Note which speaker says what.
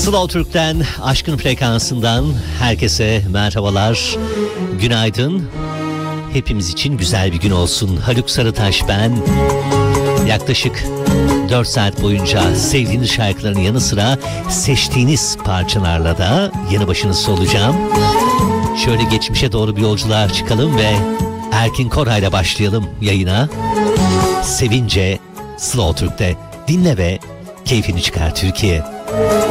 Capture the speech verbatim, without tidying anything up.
Speaker 1: Slow Türk'ten, Aşkın Frekansı'ndan herkese merhabalar, günaydın. Hepimiz için güzel bir gün olsun. Haluk Sarıtaş ben. Yaklaşık dört saat boyunca sevdiğiniz şarkıların yanı sıra seçtiğiniz parçalarla da yanı başınızda olacağım. Şöyle geçmişe doğru bir yolculuğa çıkalım ve Erkin Koray'la başlayalım yayına. Sevince Slow Türk'te dinle ve keyfini çıkar Türkiye.